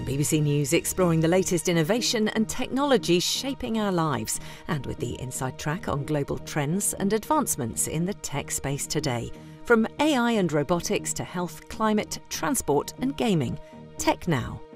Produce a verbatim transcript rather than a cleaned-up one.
From B B C News, exploring the latest innovation and technology shaping our lives, and with the inside track on global trends and advancements in the tech space today. From A I and robotics to health, climate, transport and gaming. Tech Now